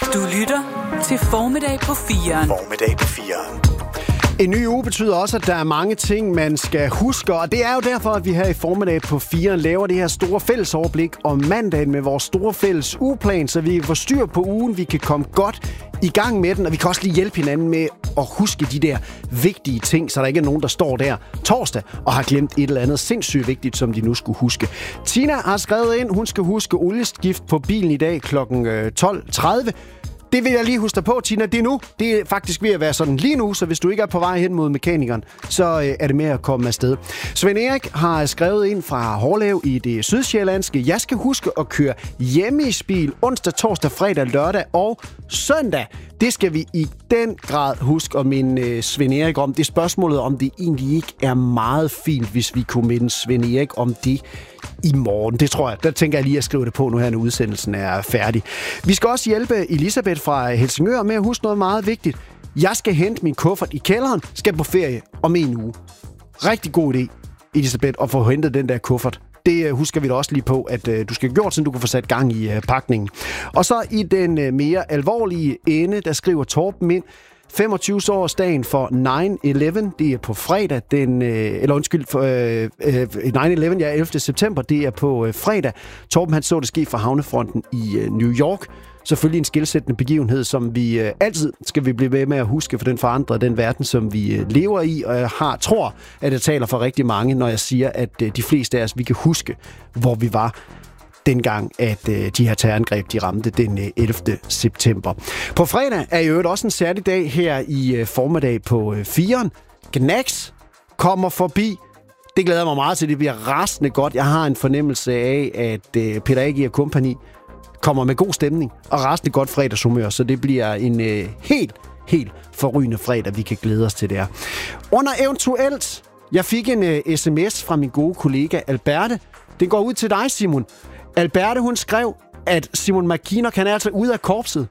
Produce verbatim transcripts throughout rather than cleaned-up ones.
Du lytter til Formiddag på firen. Formiddag på firen. En ny uge betyder også, at der er mange ting, man skal huske, og det er jo derfor, at vi her i Formiddag på firen laver det her store fællesoverblik om mandagen med vores store fælles ugeplan, så vi får styr på ugen, vi kan komme godt i gang med den, og vi kan også lige hjælpe hinanden med at huske de der vigtige ting, så der ikke er nogen, der står der torsdag og har glemt et eller andet sindssygt vigtigt, som de nu skulle huske. Tina har skrevet ind, hun skal huske olieskift på bilen i dag klokken tolv tredive. Det vil jeg lige huske dig på, Tina. Det er nu. Det er faktisk ved at være sådan lige nu, så hvis du ikke er på vej hen mod mekanikeren, så øh, er det med at komme afsted. Svend Erik har skrevet ind fra Hårlev i det sydsjællandske. Jeg skal huske at køre hjemmesbil onsdag, torsdag, fredag, lørdag og søndag. Det skal vi i den grad huske at minde øh, Svend Erik om. Det er spørgsmålet, om det egentlig ikke er meget fint, hvis vi kunne minde Svend Erik om det i morgen. Det tror jeg. Der tænker jeg lige at skrive det på nu her, når udsendelsen er færdig. Vi skal også hjælpe Elisabeth fra Helsingør med at huske noget meget vigtigt. Jeg skal hente min kuffert i kælderen, skal på ferie om en uge. Rigtig god idé, Elisabeth, at få hentet den der kuffert. Det husker vi da også lige på, at uh, du skal have gjort, så du kan få sat gang i uh, pakningen. Og så i den uh, mere alvorlige ende, der skriver Torben ind, femogtyve-årsdagen for nine eleven, det er på fredag, den, øh, eller undskyld, for, øh, øh, nine eleven, ja, ellevte september, det er på øh, fredag. Torben, han så det ske fra havnefronten i øh, New York. Selvfølgelig en skelsættende begivenhed, som vi øh, altid skal vi blive ved med at huske, for den forandrer den verden, som vi øh, lever i, og jeg har, tror, at jeg taler for rigtig mange, når jeg siger, at øh, de fleste af os, vi kan huske, hvor vi var dengang, at øh, de her terrorangreb, de ramte den øh, ellevte september. På fredag er jo også en særlig dag her i øh, formiddag på øh, firen. Gnags kommer forbi. Det glæder mig meget til. Det bliver rasende godt. Jeg har en fornemmelse af, at øh, Peter Agi og kompagni kommer med god stemning og rasende godt fredagshumør, så det bliver en øh, helt, helt forrygende fredag, vi kan glæde os til det her. Under eventuelt, jeg fik en øh, sms fra min gode kollega Alberte. Den går ud til dig, Simon. Alberte, hun skrev, at Simon McKinnock, han er altså ude af korpset.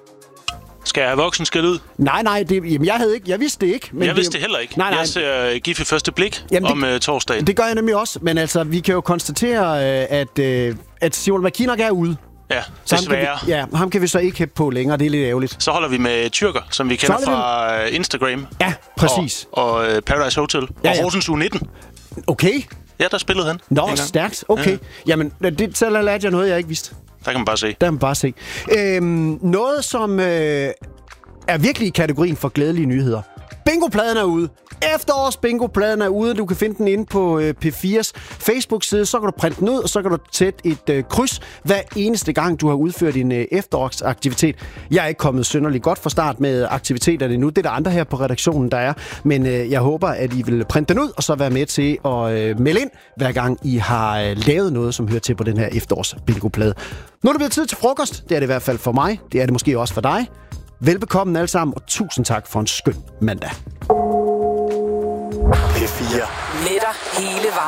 Skal jeg have voksenskæld ud? Nej, nej, det, jamen, jeg havde ikke, jeg vidste det ikke. Men jeg vidste det heller ikke. Nej, nej. Jeg ser Gift ved første blik jamen, om det, torsdagen. Det gør jeg nemlig også, men altså, vi kan jo konstatere, at, at Simon McKinnock er ude. Ja, så desværre. Ham vi, ja, ham kan vi så ikke hæppe på længere, det er lidt ærgerligt. Så holder vi med Tyrker, som vi kender fra Instagram. Ja, præcis. Og, og Paradise Hotel. Ja, ja. Og Horsens U nitten. Okay. Ja, der spillede han. Nå, stærkt. Okay. Ja. Jamen, det, så lærte jeg noget, jeg ikke vidste. Der kan man bare se. Der kan man bare se. Øhm, noget, som øh, er virkelig i kategorien for glædelige nyheder. Bingopladen er ude. Efterårs bingopladen er ude. Du kan finde den inde på øh, P fire's Facebook-side. Så kan du printe den ud, og så kan du sætte et øh, kryds hver eneste gang, du har udført din øh, efterårsaktivitet. Jeg er ikke kommet synderligt godt fra start med aktiviteterne nu. Det er der andre her på redaktionen, der er. Men øh, jeg håber, at I vil printe den ud, og så være med til at øh, melde ind, hver gang I har øh, lavet noget, som hører til på den her efterårs bingoplade. Nu er det blevet tid til frokost. Det er det i hvert fald for mig. Det er det måske også for dig. Velbekomme alle sammen, og tusind tak for en skøn mandag. P fire. Med dig hele vejen.